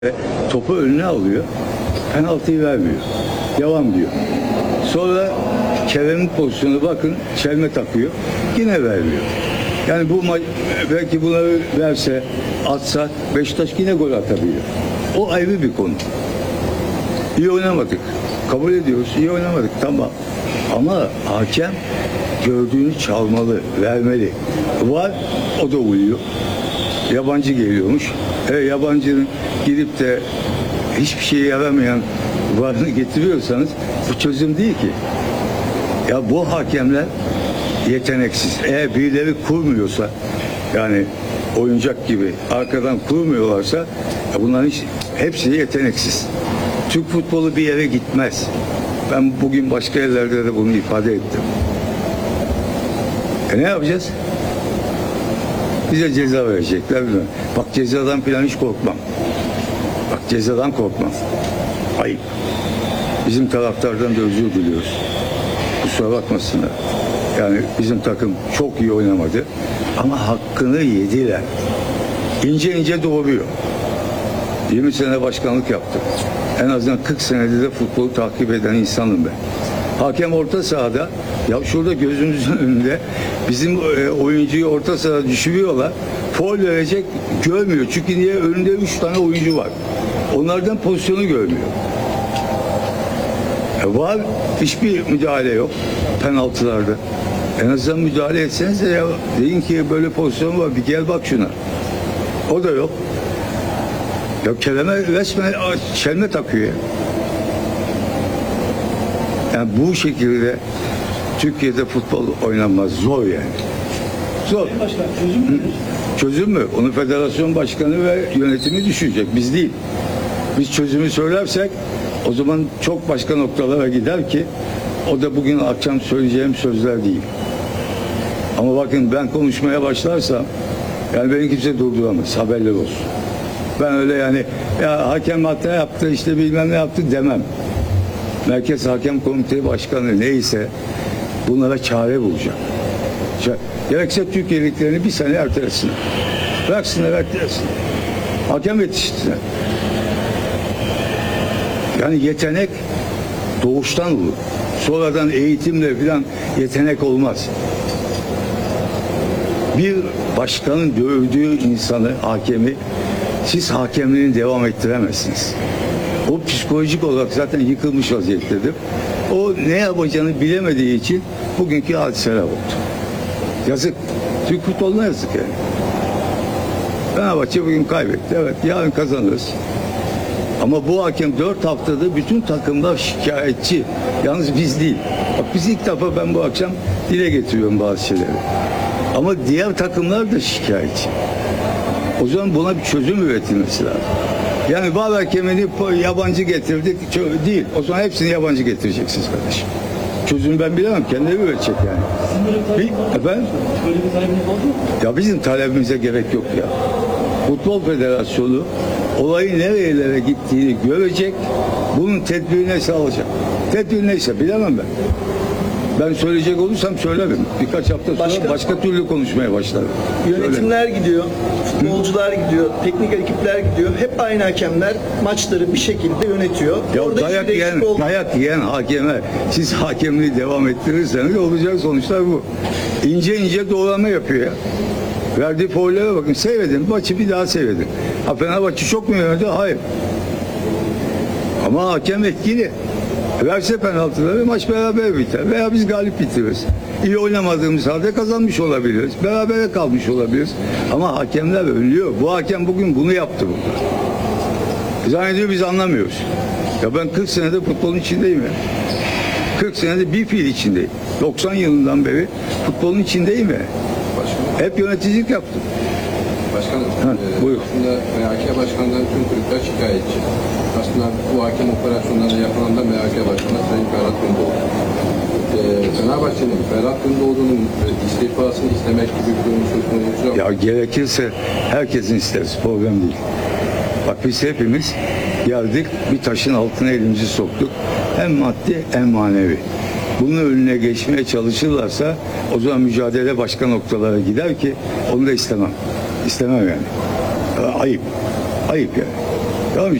Topu önüne alıyor. Penaltıyı vermiyor. Devam diyor. Sonra Kerem'in pozisyonu bakın çelme takıyor. Yine vermiyor. Yani bu maç belki bunları verse atsa Beşiktaş yine gol atabiliyor. O ayrı bir konu. İyi oynamadık. Kabul ediyoruz. İyi oynamadık. Tamam. Ama hakem gördüğünü çalmalı, vermeli. Var, o da uyuyor. Yabancı geliyormuş. Yabancının gidip de hiçbir şeye yaramayan varını getiriyorsanız bu çözüm değil ki. Ya bu hakemler yeteneksiz. Eğer birileri kurmuyorsa, yani oyuncak gibi arkadan kurmuyorlarsa bunların hepsi yeteneksiz. Türk futbolu bir yere gitmez. Ben bugün başka yerlerde de bunu ifade ettim. Ne yapacağız? Bize ceza verecekler. Bak cezadan falan hiç korkmam. Bak cezadan korkmam. Ayıp. Bizim taraftardan da özür diliyoruz. Kusura bakmasınlar. Yani bizim takım çok iyi oynamadı. Ama hakkını yediler. İnce ince doğruyor. 20 sene başkanlık yaptım. En azından 40 senedir de futbolu takip eden insanım ben. Hakem orta sahada, ya şurada gözümüzün önünde bizim oyuncuyu orta sahada düşürüyorlar. Faul verecek, görmüyor. Çünkü niye? Önünde 3 tane oyuncu var. Onlardan pozisyonu görmüyor. Var, hiçbir müdahale yok penaltılarda. En azından müdahale etsenize ya. Deyin ki böyle pozisyon var, bir gel bak şuna. O da yok. Ya Kerem'e resmen çelme takıyor ya. Yani bu şekilde Türkiye'de futbol oynanmaz. Zor yani. Zor. Başkan, çözüm mü? Çözüm mü? Onu federasyon başkanı ve yönetimi düşecek. Biz değil. Biz çözümü söylersek o zaman çok başka noktalara gider ki o da bugün akşam söyleyeceğim sözler değil. Ama bakın ben konuşmaya başlarsam yani beni kimse durduramaz. Haberler olsun. Ben öyle yani ya hakem hata yaptı işte bilmem ne yaptı demem. Merkez Hakem Komitesi Başkanı neyse bunlara çare bulacak. Gerekse Türkiye liglerini bir sene ertelesinler. Bıraksınlar ertelesinler. Hakem yetiştirsinler. Yani yetenek doğuştan olur. Sonradan eğitimle falan yetenek olmaz. Bir başkanın dövdüğü insanı, hakemi siz hakemliğini devam ettiremezsiniz. O psikolojik olarak zaten yıkılmış vaziyettedir. O ne yapacağını bilemediği için bugünkü hadiseler oldu. Yazık. Türk futboluna yazık yani. Fenerbahçe bugün kaybetti. Evet, yarın kazanırız. Ama bu hakem 4 haftada bütün takımlar şikayetçi. Yalnız biz değil. Bak biz ilk defa ben bu akşam dile getiriyorum bazı şeyleri. Ama diğer takımlar da şikayetçi. O zaman buna bir çözüm üretilmesi lazım. Yani bağ hakemini yabancı getirdik değil. O zaman hepsini yabancı getireceksiniz kardeşim. Çözüm ben bilemem. Kendileri üretecek yani. Efendim? Böyle bir talebiniz oldu mu? Ya bizim talebimize gerek yok ya. Futbol Federasyonu olayın nerelere gittiğini görecek. Bunun tedbiri neyse alacak. Tedbiri neyse bilemem ben. Ben söyleyecek olursam söylerim. Birkaç hafta sonra başka türlü konuşmaya başlarım. Yönetimler gidiyor, futbolcular gidiyor, teknik ekipler gidiyor. Hep aynı hakemler maçları bir şekilde yönetiyor. Ya Orada dayak yiyen hakeme siz hakemliği devam ettirirseniz olacak sonuçlar bu. İnce ince doğrama yapıyor ya. Verdiği faullere bakın. Seyredin. Maçı bir daha seyredin. Ha Fenerbahçe çok mu yönetti? Hayır. Ama hakem etkili. Verse penaltıları maç beraber biter. Veya biz galip bitiririz. İyi oynamadığımız halde kazanmış olabiliriz. Berabere kalmış olabiliriz. Ama hakemler ölüyor. Bu hakem bugün bunu yaptı burada. Zannediyor biz anlamıyoruz. Ya ben 40 senedir futbolun içindeyim ya. 40 senedir bir fiil içindeyim. 90 yılından beri futbolun içindeyim ya. Hep yöneticilik yaptım. Başkanım, buyur. aslında MHK Başkanı'ndan tüm kulüpler şikayetçi. Aslında bu hakem operasyonlarında yakalanan da MHK Başkanı Sayın Ferhat Gündoğdu. Fenerbahçe'nin Ferhat Gündoğdu'nun istifasını istemek gibi bir durum söz konusu yok. Ya gerekirse herkesin isteriz. Problem değil. Bak biz hepimiz geldik bir taşın altına elimizi soktuk. Hem maddi hem manevi. Bunun önüne geçmeye çalışırlarsa o zaman mücadele başka noktalara gider ki onu da istemem. İstemem yani. Ayıp. Ayıp yani. Tamam mı?